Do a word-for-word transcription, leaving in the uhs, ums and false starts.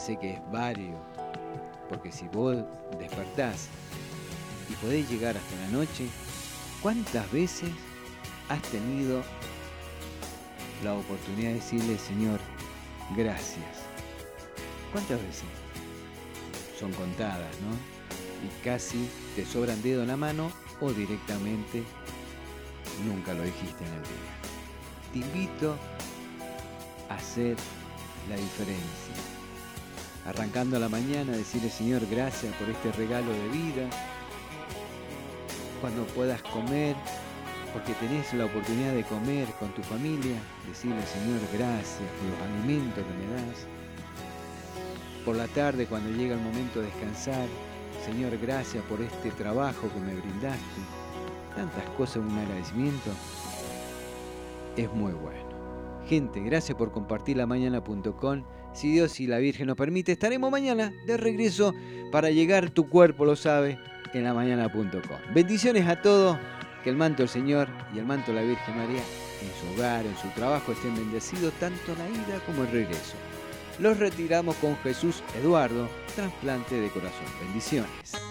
sé que es válido, porque si vos despertás y podés llegar hasta la noche, ¿cuántas veces has tenido la oportunidad de decirle, Señor, gracias? ¿Cuántas veces? Son contadas, ¿no? Y casi te sobran dedos en la mano o directamente nunca lo dijiste en el día. Te invito a hacer la diferencia. Arrancando la mañana, decirle, Señor, gracias por este regalo de vida. Cuando puedas comer, porque tenés la oportunidad de comer con tu familia, decirle, Señor, gracias por los alimentos que me das. Por la tarde, cuando llega el momento de descansar, Señor, gracias por este trabajo que me brindaste. Tantas cosas, un agradecimiento es muy bueno. Gente, gracias por compartir la mañana punto com. Si Dios y la Virgen nos permite, estaremos mañana de regreso para llegar, tu cuerpo lo sabe, en la mañana punto com. Bendiciones a todos, que el manto del Señor y el manto de la Virgen María en su hogar, en su trabajo, estén bendecidos tanto en la ida como el regreso. Los retiramos con Jesús Eduardo, trasplante de corazón. Bendiciones.